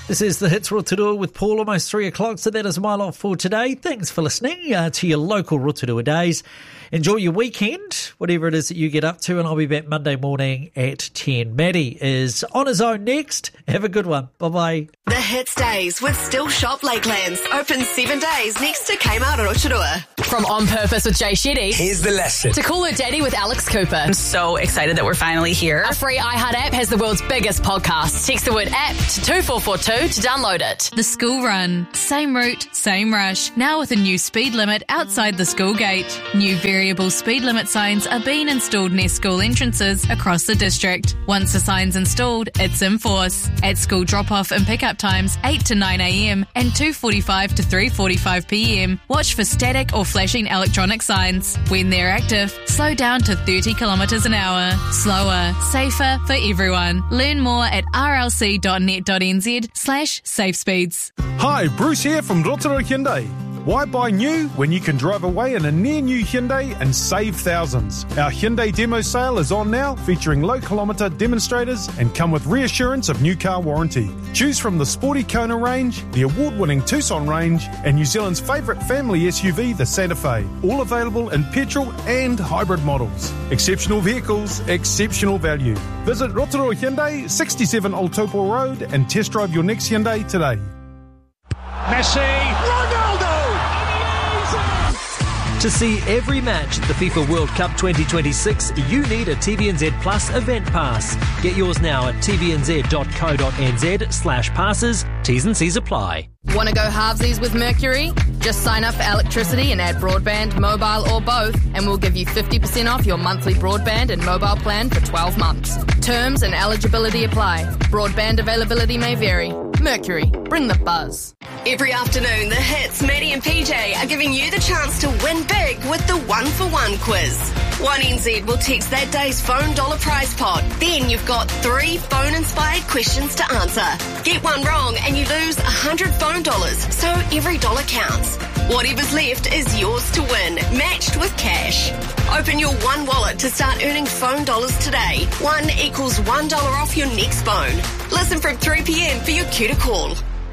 This is the Hits Rotorua with Paul, almost 3 o'clock, so that is my lot for today. Thanks for listening to your local Rotorua days. Enjoy your weekend, whatever it is that you get up to, and I'll be back Monday morning at 10. Maddie is on his own next. Have a good one. Bye-bye. The Hits Days with Still Shop Lakelands. Open 7 days next to Kmart Rotorua. From On Purpose with Jay Shetty. Here's the lesson. To Call Her Daddy with Alex Cooper. I'm so excited that we're finally here. A free iHeart app has the world's biggest podcast. Text the word app to 2442 to download it. The School Run. Same route, same rush. Now with a new speed limit outside the school gate. New variable speed limit signs are being installed near school entrances across the district. Once the sign's installed, it's in force. At school drop-off and pick-up times 8 to 9 a.m. and 2:45 to 3:45 p.m. Watch for static or flashing electronic signs. When they're active, slow down to 30 kilometres an hour. Slower, safer for everyone. Learn more at rlc.net.nz/safe speeds. Hi, Bruce here from Rotorua Hyundai. Why buy new when you can drive away in a near-new Hyundai and save thousands? Our Hyundai demo sale is on now, featuring low-kilometre demonstrators and come with reassurance of new car warranty. Choose from the sporty Kona range, the award-winning Tucson range, and New Zealand's favourite family SUV, the Santa Fe. All available in petrol and hybrid models. Exceptional vehicles, exceptional value. Visit Rotorua Hyundai, 67 Old Taupo Road, and test drive your next Hyundai today. Messi, Ronaldo! To see every match at the FIFA World Cup 2026, you need a TVNZ Plus event pass. Get yours now at tvnz.co.nz/passes. T's and C's apply. Want to go halvesies with Mercury? Just sign up for electricity and add broadband, mobile or both, and we'll give you 50% off your monthly broadband and mobile plan for 12 months. Terms and eligibility apply. Broadband availability may vary. Mercury, bring the buzz. Every afternoon, the Hits, Maddie and PJ are giving you the chance to win big with the 1-for-1 quiz. 1NZ will text that day's phone dollar prize pot. Then you've got 3 phone-inspired questions to answer. Get one wrong and you lose 100 phone dollars, so every dollar counts. Whatever's left is yours to win, matched with cash. Open your One wallet to start earning phone dollars today. 1 equals $1 off your next phone. Listen from 3 p.m. for your cue to call.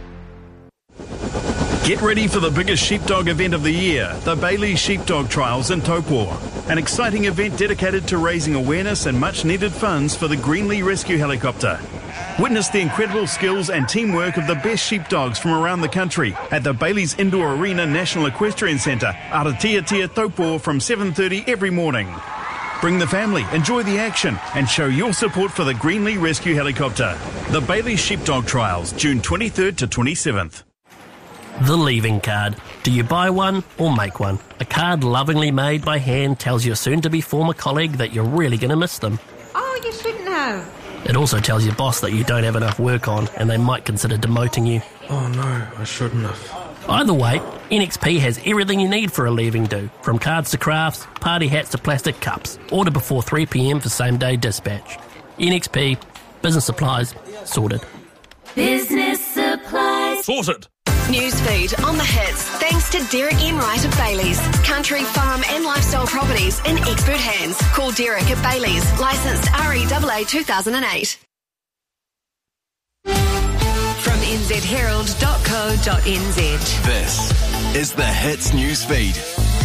Get ready for the biggest sheepdog event of the year, the Bailey's Sheepdog Trials in Taupo. An exciting event dedicated to raising awareness and much needed funds for the Greenlee Rescue Helicopter. Witness the incredible skills and teamwork of the best sheepdogs from around the country at the Bailey's Indoor Arena National Equestrian Centre, Aratiatia Taupo, from 7:30 every morning. Bring the family, enjoy the action, and show your support for the Greenlee Rescue Helicopter. The Bailey's Sheepdog Trials, June 23rd to 27th. The leaving card. Do you buy one or make one? A card lovingly made by hand tells your soon-to-be former colleague that you're really going to miss them. Oh, you shouldn't have. It also tells your boss that you don't have enough work on and they might consider demoting you. Oh no, I shouldn't have. Either way, NXP has everything you need for a leaving do. From cards to crafts, party hats to plastic cups. Order before 3 p.m. for same-day dispatch. NXP, business supplies, sorted. Business supplies. Sorted. Newsfeed on the Hits, thanks to Derek M. Wright of Bailey's. Country, farm and lifestyle properties in expert hands. Call Derek at Bailey's, licensed REAA 2008. From nzherald.co.nz. This is the Hits Newsfeed.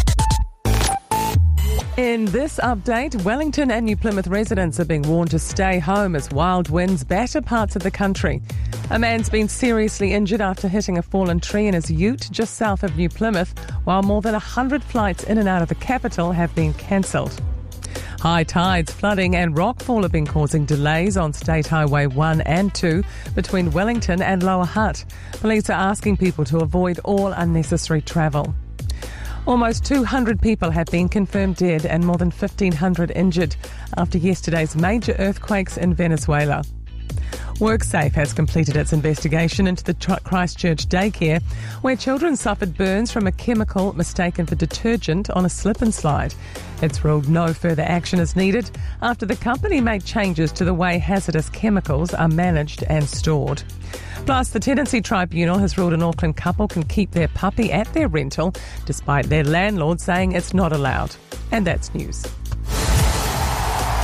In this update, Wellington and New Plymouth residents are being warned to stay home as wild winds batter parts of the country. A man's been seriously injured after hitting a fallen tree in his ute just south of New Plymouth, while more than 100 flights in and out of the capital have been cancelled. High tides, flooding and rockfall have been causing delays on State Highway 1 and 2 between Wellington and Lower Hutt. Police are asking people to avoid all unnecessary travel. Almost 200 people have been confirmed dead and more than 1,500 injured after yesterday's major earthquakes in Venezuela. WorkSafe has completed its investigation into the Christchurch daycare, where children suffered burns from a chemical mistaken for detergent on a slip and slide. It's ruled no further action is needed after the company made changes to the way hazardous chemicals are managed and stored. Plus, the Tenancy Tribunal has ruled an Auckland couple can keep their puppy at their rental, despite their landlord saying it's not allowed. And that's news.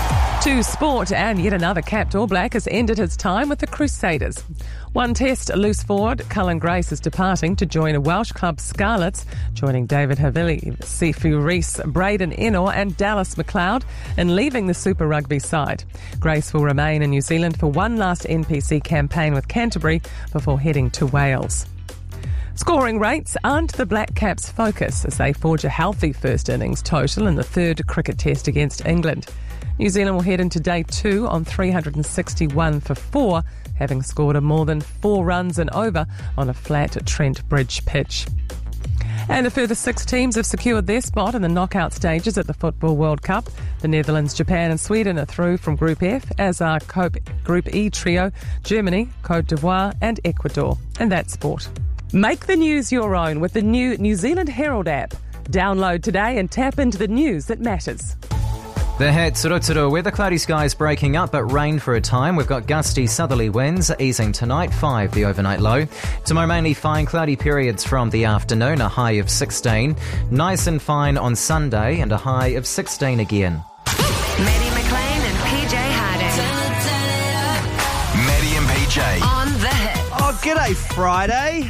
To sport, and yet another capped All Black has ended his time with the Crusaders. One test, loose forward Cullen Grace is departing to join a Welsh club Scarlets, joining David Havili, Sifu Rees, Braden Ennor and Dallas McLeod in leaving the Super Rugby side. Grace will remain in New Zealand for one last NPC campaign with Canterbury before heading to Wales. Scoring rates aren't the Black Caps' focus as they forge a healthy first innings total in the third cricket test against England. New Zealand will head into day 2 on 361 for 4, having scored a more than 4 runs and over on a flat Trent Bridge pitch. And a further 6 teams have secured their spot in the knockout stages at the Football World Cup. The Netherlands, Japan and Sweden are through from Group F, as are Group E trio, Germany, Cote d'Ivoire and Ecuador. And that's sport. Make the news your own with the new New Zealand Herald app. Download today and tap into the news that matters. The Hits, Ruturu, weather cloudy skies breaking up, but rain for a time. We've got gusty southerly winds, easing tonight, 5 the overnight low. Tomorrow mainly fine cloudy periods from the afternoon, a high of 16. Nice and fine on Sunday and a high of 16 again. Maddie McLean and PJ Harding. Maddie and PJ. On the Hits. Oh, g'day Friday.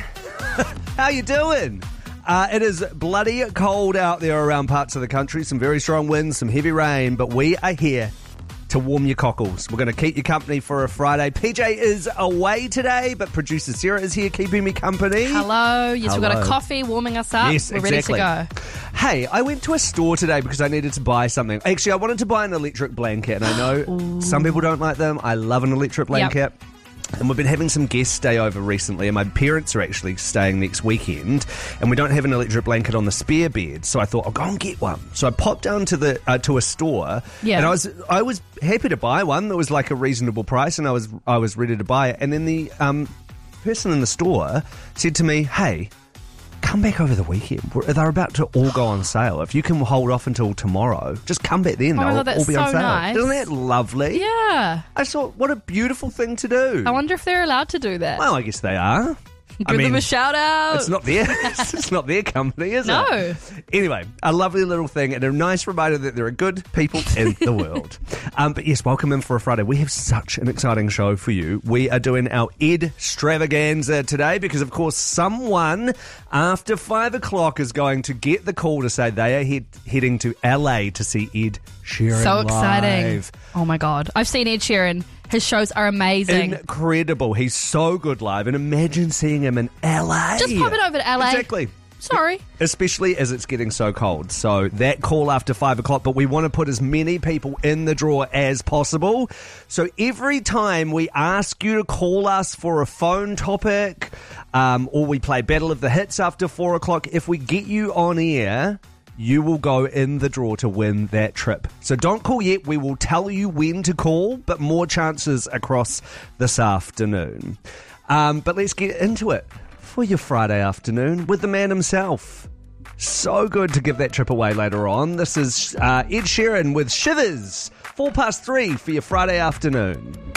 How you doing? It is bloody cold out there around parts of the country. Some very strong winds, some heavy rain, but we are here to warm your cockles. We're going to keep you company for a Friday. PJ is away today, but producer Sarah is here keeping me company. Hello. Yes, Hello. We've got a coffee warming us up. Yes, We're exactly. ready to go. Hey, I went to a store today because I needed to buy something. Actually, I wanted to buy an electric blanket, and I know some people don't like them. I love an electric blanket. Yep. And we've been having some guests stay over recently, and my parents are actually staying next weekend, and we don't have an electric blanket on the spare bed, so I thought I'll go and get one. So I popped down to the to a store, Yeah. and I was happy to buy one that was like a reasonable price, and I was ready to buy it. And then the person in the store said to me, "Hey, come back over the weekend. They're about to all go on sale. If you can hold off until tomorrow, just come back then. Oh my They'll God, that's all be on so sale." nice. Isn't that lovely? Yeah. I thought, what a beautiful thing to do. I wonder if they're allowed to do that. Well, I guess they are. Give them a shout out. It's not their company, is No. it? Anyway, a lovely little thing and a nice reminder that there are good people in the world. But yes, welcome in for a Friday. We have such an exciting show for you. We are doing our Ed Stravaganza today because, of course, someone after 5 o'clock is going to get the call to say they are heading to LA to see Ed Sheeran So exciting. live. Oh my God. I've seen Ed Sheeran. His shows are amazing. Incredible. He's so good live. And imagine seeing him in LA. Just pop it over to LA. Exactly. Sorry. Especially as it's getting so cold. So that call after 5 o'clock, but we want to put as many people in the draw as possible. So every time we ask you to call us for a phone topic, or we play Battle of the Hits after 4 o'clock, if we get you on air, you will go in the draw to win that trip. So don't call yet. We will tell you when to call, but more chances across this afternoon. But let's get into it for your Friday afternoon with the man himself. So good to give that trip away later on. This is Ed Sheeran with Shivers. 3:04 for your Friday afternoon.